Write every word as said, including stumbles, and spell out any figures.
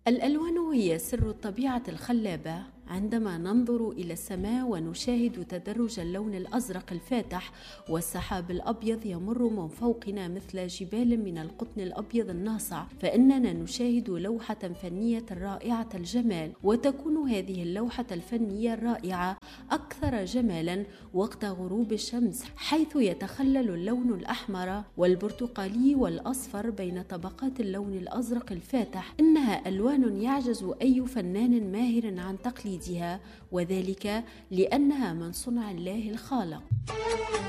الألوان هي سر الطبيعة الخلابة. عندما ننظر إلى السماء ونشاهد تدرج اللون الأزرق الفاتح والسحاب الأبيض يمر من فوقنا مثل جبال من القطن الأبيض الناصع، فإننا نشاهد لوحة فنية رائعة الجمال. وتكون هذه اللوحة الفنية الرائعة أكثر جمالا وقت غروب الشمس، حيث يتخلل اللون الأحمر والبرتقالي والأصفر بين طبقات اللون الأزرق الفاتح. إنها ألوان يعجز أي فنان ماهر عن تقليدها، وذلك لأنها من صنع الله الخالق.